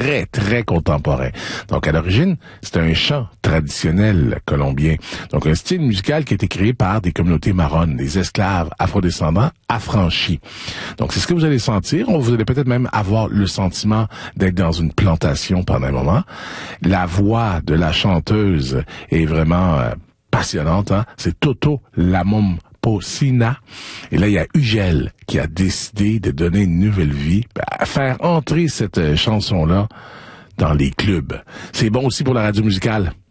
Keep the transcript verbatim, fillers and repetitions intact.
très, très contemporain. Donc, à l'origine, c'est un chant traditionnel colombien. Donc, un style musical qui a été créé par des communautés marronnes, des esclaves afrodescendants affranchis. Donc, c'est ce que vous allez sentir. Vous allez peut-être même avoir le sentiment d'être dans une plantation pendant un moment. La voix de la chanteuse est vraiment euh, passionnante. Hein? C'est Toto Lamom Pocina. Et là, il y a Ugel qui a décidé de donner une nouvelle vie, à faire entrer cette chanson-là dans les clubs. C'est bon aussi pour la radio musicale.